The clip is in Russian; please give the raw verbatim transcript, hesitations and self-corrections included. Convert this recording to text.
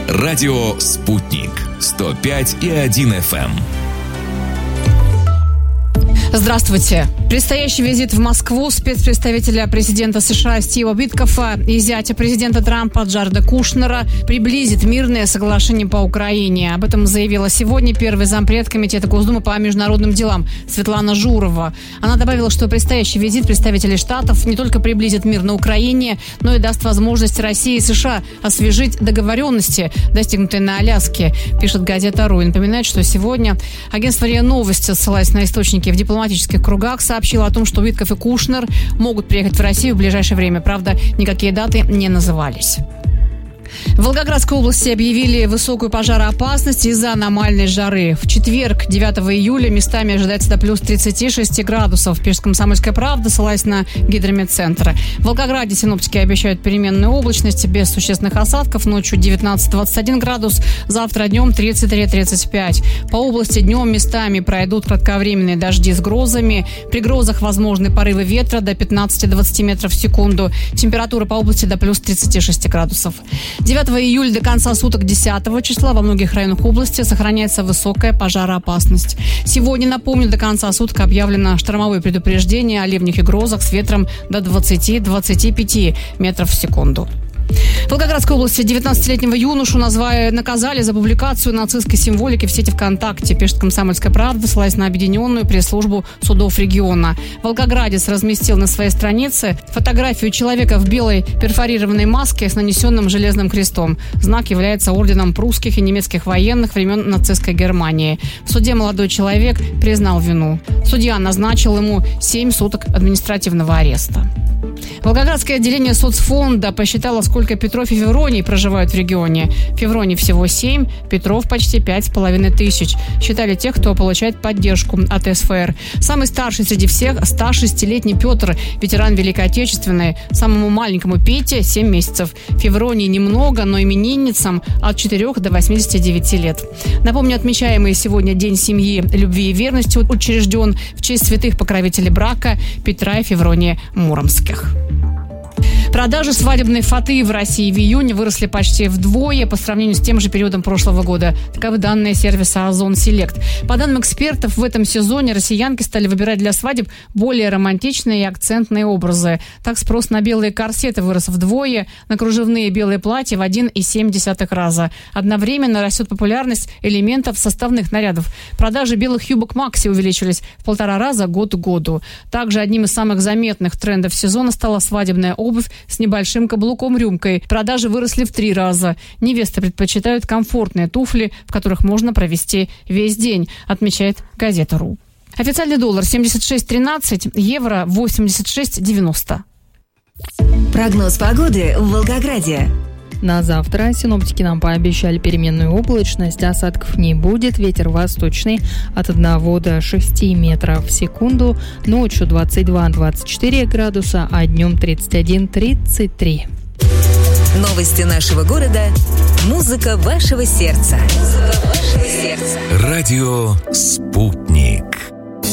Радио «Спутник». сто пять и один эф эм. Здравствуйте. Предстоящий визит в Москву спецпредставителя президента США Стива Уиткофа и зятя президента Трампа Джареда Кушнера приблизит мирное соглашение по Украине. Об этом заявила сегодня первый зампред Комитета Госдумы по международным делам Светлана Журова. Она добавила, что предстоящий визит представителей Штатов не только приблизит мир на Украине, но и даст возможность России и США освежить договоренности, достигнутые на Аляске, пишет газета РУ. И напоминает, что сегодня агентство РИА Новости, ссылаясь на источники в дипломатических В дипломатических кругах, сообщила о том, что Уиткоф и Кушнер могут приехать в Россию в ближайшее время. Правда, никакие даты не назывались. В Волгоградской области объявили высокую пожароопасность из-за аномальной жары. В четверг, девятого июля, местами ожидается до плюс тридцать шесть градусов. Пишет «Комсомольская правда», ссылаясь на Гидрометцентр. В Волгограде синоптики обещают переменную облачность без существенных осадков. Ночью девятнадцать - двадцать один градус, завтра днем тридцать три - тридцать пять. По области днем местами пройдут кратковременные дожди с грозами. При грозах возможны порывы ветра до пятнадцать - двадцать метров в секунду. Температура по области до плюс тридцать шесть градусов. девятого июля до конца суток десятого числа во многих районах области сохраняется высокая пожароопасность. Сегодня, напомню, до конца суток объявлено штормовое предупреждение о ливнях и грозах с ветром до двадцать - двадцать пять метров в секунду. В Волгоградской области девятнадцатилетнего юношу назвали, наказали за публикацию нацистской символики в сети ВКонтакте, пишет «Комсомольская правда», ссылаясь на объединенную пресс-службу судов региона. Волгоградец разместил на своей странице фотографию человека в белой перфорированной маске с нанесенным железным крестом. Знак является орденом прусских и немецких военных времен нацистской Германии. В суде молодой человек признал вину. Судья назначил ему семь суток административного ареста. Волгоградское отделение соцфонда посчитало, сколько Петров и Февроний проживают в регионе. Февроний всего семь, Петров почти пять с половиной тысяч. Считали тех, кто получает поддержку от СФР. Самый старший среди всех – сто шестилетний Петр, ветеран Великой Отечественной. Самому маленькому Пете – семь месяцев. Февроний немного, но именинницам от четырёх до восьмидесяти девяти лет. Напомню, отмечаемый сегодня День семьи, любви и верности учрежден в честь святых покровителей брака Петра и Феврония Муромских. Продажи свадебной фаты в России в июне выросли почти вдвое по сравнению с тем же периодом прошлого года. Таковы данные сервиса Озон Селект. По данным экспертов, в этом сезоне россиянки стали выбирать для свадеб более романтичные и акцентные образы. Так спрос на белые корсеты вырос вдвое, на кружевные белые платья в один и семь десятых раза. Одновременно растет популярность элементов составных нарядов. Продажи белых юбок Макси увеличились в полтора раза год к году. Также одним из самых заметных трендов сезона стала свадебная обувь с небольшим каблуком-рюмкой. Продажи выросли в три раза. Невесты предпочитают комфортные туфли, в которых можно провести весь день, отмечает газета РУ. Официальный доллар семьдесят шесть тринадцать, евро восемьдесят шесть девяносто. Прогноз погоды в Волгограде. На завтра синоптики нам пообещали переменную облачность, осадков не будет, ветер восточный от одного до шести метров в секунду, ночью двадцать два - двадцать четыре градуса, а днем тридцать один - тридцать три. Новости нашего города, музыка вашего сердца. Музыка вашего сердца. Радио «Спутник».